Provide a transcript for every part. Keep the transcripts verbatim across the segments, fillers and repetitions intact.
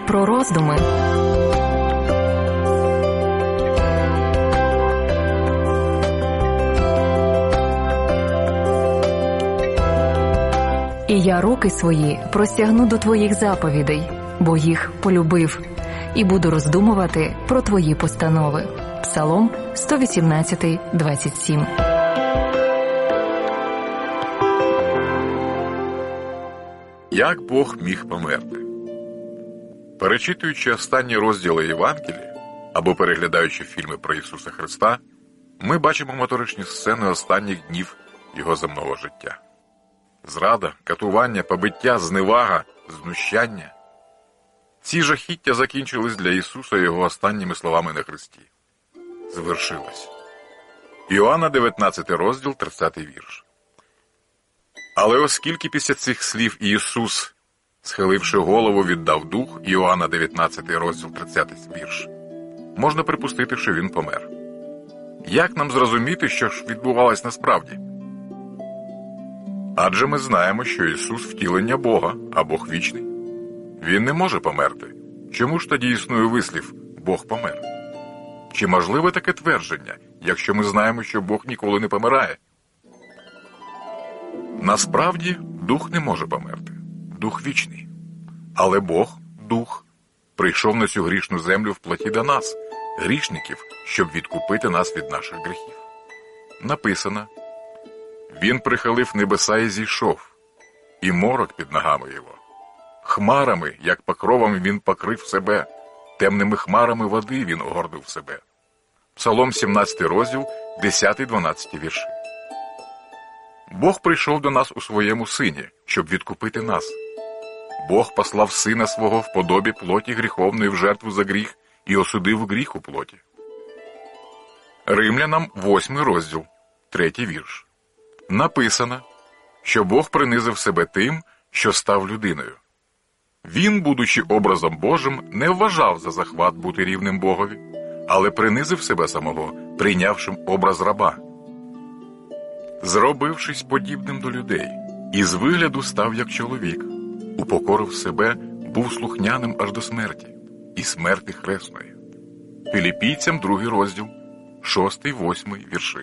про роздуми. І я руки свої простягну до твоїх заповідей, бо їх полюбив, і буду роздумувати про твої постанови. Псалом сто вісімнадцять, двадцять сім. Як Бог міг померти? Перечитуючи останні розділи Євангелія або переглядаючи фільми про Ісуса Христа, ми бачимо моторичні сцени останніх днів Його земного життя. Зрада, катування, побиття, зневага, знущання. Ці жахіття закінчились для Ісуса Його останніми словами на хресті. Звершилось. Іоанна дев'ятнадцятий розділ, тридцятий вірш. Але оскільки після цих слів Ісус, схиливши голову, віддав дух, Іоанна дев'ятнадцятий розділ, тридцятий вірш, можна припустити, що Він помер. Як нам зрозуміти, що ж відбувалось насправді? Адже ми знаємо, що Ісус – втілення Бога, а Бог вічний. Він не може померти. Чому ж тоді існує вислів «Бог помер»? Чи можливе таке твердження, якщо ми знаємо, що Бог ніколи не помирає? Насправді, Дух не може померти. Дух вічний. Але Бог, Дух, прийшов на цю грішну землю в плоті до нас, грішників, щоб відкупити нас від наших гріхів. Написано: Він прихилив небеса і зійшов, і морок під ногами Його. Хмарами, як покровом, Він покрив себе, темними хмарами води Він огорнув себе. Псалом сімнадцятий розділ, десятий-дванадцятий вірші. Бог прийшов до нас у своєму Сині, щоб відкупити нас. Бог послав Сина Свого в подобі плоті гріховної в жертву за гріх і осудив гріх у плоті. Римлянам восьмий розділ, третій вірш. Написано, що Бог принизив себе тим, що став людиною. Він, будучи образом Божим, не вважав за захват бути рівним Богові, але принизив себе самого, прийнявшим образ раба. Зробившись подібним до людей, і з вигляду став як чоловік, упокорив себе, був слухняним аж до смерті, і смерти хресної. Філіпійцям другий розділ, шостий, восьмий вірші.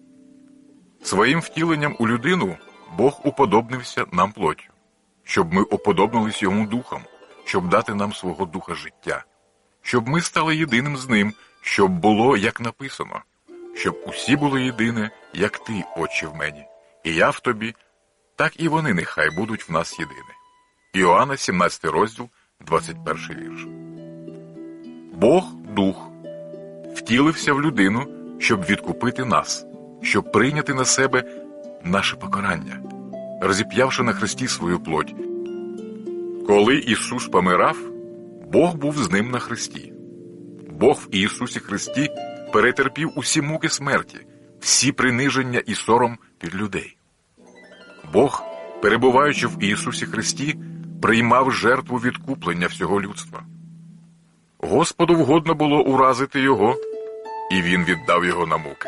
Своїм втіленням у людину Бог уподобнився нам плоттю, щоб ми уподобнились Йому духом, щоб дати нам свого духа життя, щоб ми стали єдиним з Ним, щоб було, як написано, щоб усі були єдине, як Ти, Отче, в мені, і я в Тобі, так і вони нехай будуть в нас єдине. Іоанна сімнадцятий розділ, двадцять перший вірш. Бог, Дух, втілився в людину, щоб відкупити нас, щоб прийняти на себе наше покарання, розіп'явши на хресті свою плоть. Коли Ісус помирав, Бог був з Ним на хресті. Бог в Ісусі Христі перетерпів усі муки смерті, всі приниження і сором від людей. Бог, перебуваючи в Ісусі Христі, приймав жертву відкуплення всього людства. Господу вгодно було уразити Його, і Він віддав Його на муки.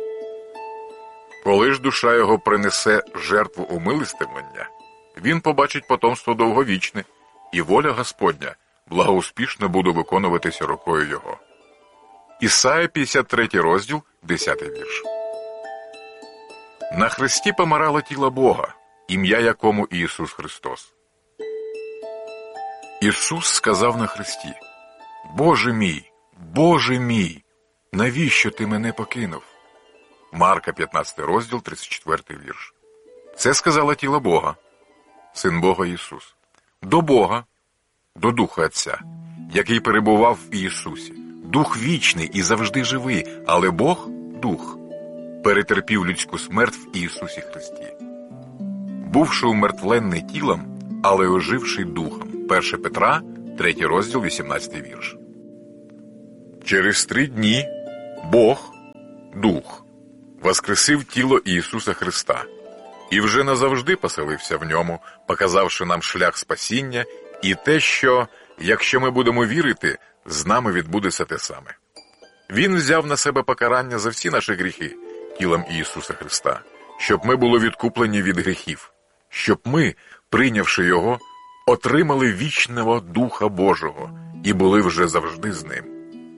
Коли ж душа Його принесе жертву умилостивлення, Він побачить потомство довговічне, і воля Господня благоуспішно буде виконуватися рукою Його. Ісая п'ятдесят третій розділ, десятий вірш. На хресті помирало тіло Бога, ім'я якому Ісус Христос. Ісус сказав на хресті: «Боже мій, Боже мій, навіщо ти мене покинув?» Марка п'ятнадцятий розділ, тридцять четвертий вірш. Це сказало тіло Бога, Син Бога Ісус, до Бога, до Духа Отця, який перебував в Ісусі. Дух вічний і завжди живий, але Бог, Дух, перетерпів людську смерть в Ісусі Христі. Бувши умертвленний тілом, але оживший духом. перше Петра, третій розділ, вісімнадцятий вірш. Через три дні Бог, Дух, воскресив тіло Ісуса Христа і вже назавжди поселився в ньому, показавши нам шлях спасіння і те, що, якщо ми будемо вірити, з нами відбудеться те саме. Він взяв на себе покарання за всі наші гріхи тілом Ісуса Христа, щоб ми були відкуплені від гріхів, щоб ми, прийнявши Його, отримали вічного Духа Божого, і були вже завжди з ним.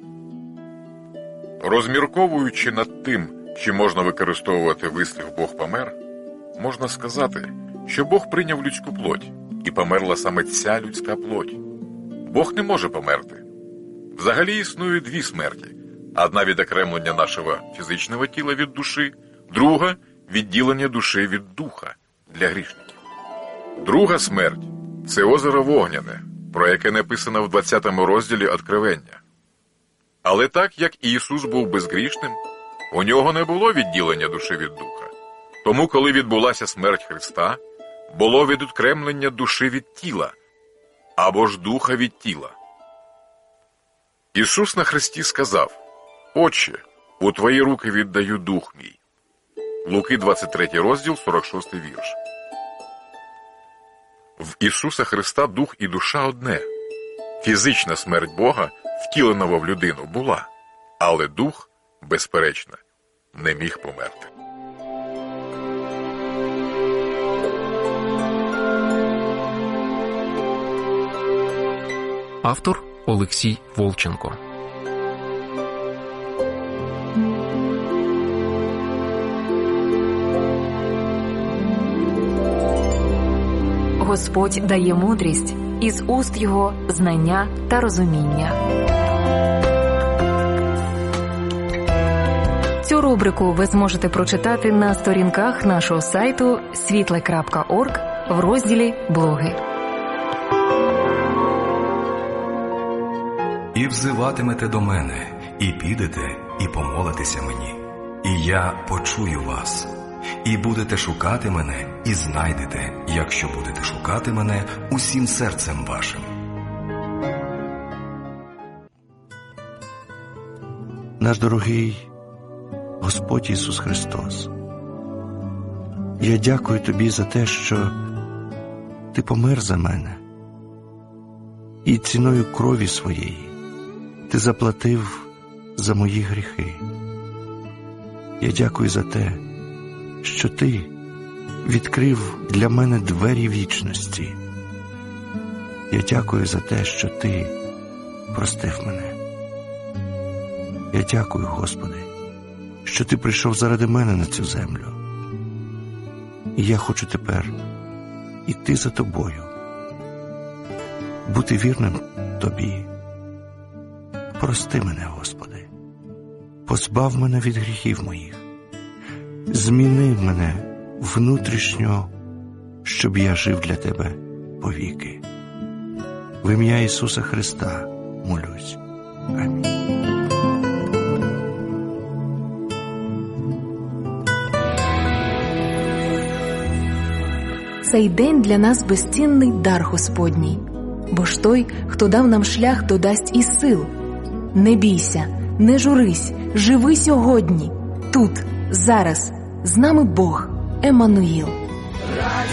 Розмірковуючи над тим, чи можна використовувати вислів «Бог помер», можна сказати, що Бог прийняв людську плоть, і померла саме ця людська плоть. Бог не може померти. Взагалі існує дві смерті. Одна – відокремлення нашого фізичного тіла від душі, друга – відділення душі від духа для грішників. Друга смерть – це озеро Вогняне, про яке написано в двадцятому розділі Откровення. Але так, як Ісус був безгрішним, у нього не було відділення душі від духа. Тому, коли відбулася смерть Христа, було відокремлення душі від тіла, або ж духа від тіла. Ісус на хресті сказав: «Отче, у Твої руки віддаю дух мій». Луки двадцять третій розділ, сорок шостий вірш. В Ісуса Христа дух і душа одне. Фізична смерть Бога, втіленого в людину, була, але дух, безперечно, не міг померти. Автор Олексій Волченко. Господь дає мудрість, із уст Його знання та розуміння. Цю рубрику ви зможете прочитати на сторінках нашого сайту світле крапка орг в розділі «Блоги». «І взиватимете до мене, і підете, і помолитеся мені, і я почую вас. І будете шукати мене, і знайдете, якщо будете шукати мене усім серцем вашим». Наш дорогий Господь Ісус Христос, я дякую Тобі за те, що Ти помер за мене, і ціною крові Своєї Ти заплатив за мої гріхи. Я дякую за те, що Ти відкрив для мене двері вічності. Я дякую за те, що Ти простив мене. Я дякую, Господи, що Ти прийшов заради мене на цю землю. І я хочу тепер іти за Тобою, бути вірним Тобі. Прости мене, Господи, позбав мене від гріхів моїх, зміни мене внутрішньо, щоб я жив для Тебе повіки. В ім'я Ісуса Христа молюсь. Амінь. Цей день для нас безцінний дар Господній, бо ж той, хто дав нам шлях, додасть і сил. Не бійся, не журись, живи сьогодні, тут, зараз, з нами Бог, Еммануїл.